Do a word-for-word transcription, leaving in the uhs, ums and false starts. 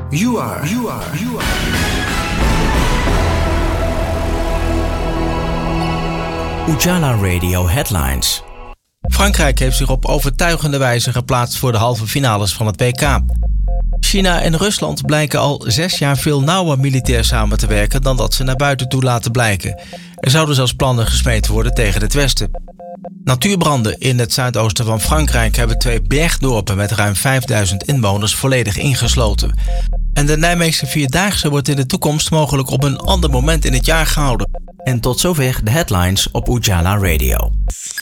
You are, you are, you are. Ujala Radio Headlines. Frankrijk heeft zich op overtuigende wijze geplaatst voor de halve finales van het W K. China en Rusland blijken al zes jaar veel nauwer militair samen te werken dan dat ze naar buiten toe laten blijken. Er zouden zelfs plannen gesmeed worden tegen het Westen. Natuurbranden in het zuidoosten van Frankrijk hebben twee bergdorpen met ruim vijfduizend inwoners volledig ingesloten. En de Nijmeegse Vierdaagse wordt in de toekomst mogelijk op een ander moment in het jaar gehouden. En tot zover de headlines op Ujala Radio.